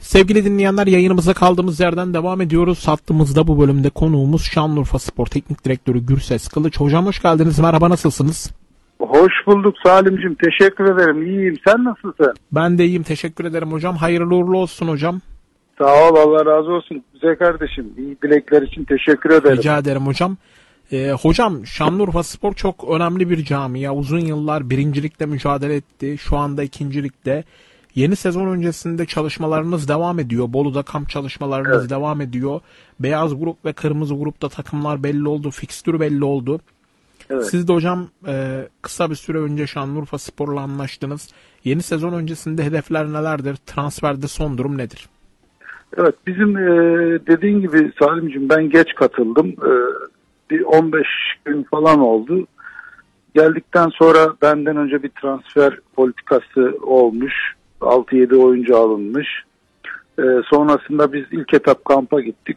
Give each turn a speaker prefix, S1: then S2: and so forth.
S1: Sevgili dinleyenler, yayınımıza kaldığımız yerden devam ediyoruz. Hattımızda bu bölümde konuğumuz Şanlıurfa Spor Teknik Direktörü Gürses Kılıç. Hocam hoş geldiniz. Merhaba, nasılsınız?
S2: Hoş bulduk Salim'cim. Teşekkür ederim. İyiyim. Sen nasılsın?
S1: Ben de iyiyim. Teşekkür ederim hocam. Hayırlı uğurlu olsun hocam.
S2: Sağ ol. Allah razı olsun. Güzel kardeşim. İyi dilekler için teşekkür ederim.
S1: Rica ederim hocam. Hocam, Şanlıurfa Spor çok önemli bir camia. Uzun yıllar birincilikte mücadele etti. Şu anda ikincilikte. Yeni sezon öncesinde çalışmalarınız devam ediyor. Bolu'da kamp çalışmalarınız devam ediyor. Beyaz grup ve kırmızı grupta takımlar belli oldu. Fikstür belli oldu.
S2: Evet.
S1: Siz de hocam kısa bir süre önce Şanlıurfa Spor'la anlaştınız. Yeni sezon öncesinde hedefler nelerdir? Transferde son durum nedir?
S2: Evet, bizim dediğin gibi Salim'cim, ben geç katıldım. Bir 15 gün falan oldu. Geldikten sonra benden önce bir transfer politikası olmuş. 6-7 oyuncu alınmış. Sonrasında biz ilk etap kampa gittik.